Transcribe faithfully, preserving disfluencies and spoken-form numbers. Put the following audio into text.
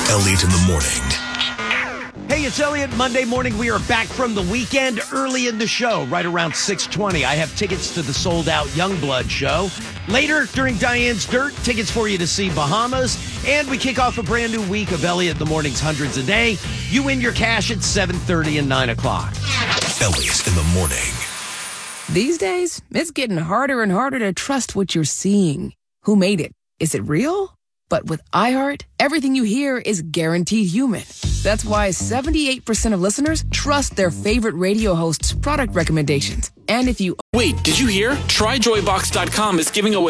Elliott in the morning. Hey, it's Elliott. Monday morning, we are back from the weekend early in the show, right around six twenty. I have tickets to the sold-out Youngblood show. Later, during Diane's Dirt, tickets for you to see Bahamas. And we kick off a brand new week of Elliott in the Morning's Hundreds a Day. You win your cash at seven thirty and nine o'clock. Elliott in the morning. These days, it's getting harder and harder to trust what you're seeing. Who made it? Is it real? But with iHeart, everything you hear is guaranteed human. That's why seventy-eight percent of listeners trust their favorite radio host's product recommendations. And if you... Wait, did you hear? Try Joy Box dot com is giving away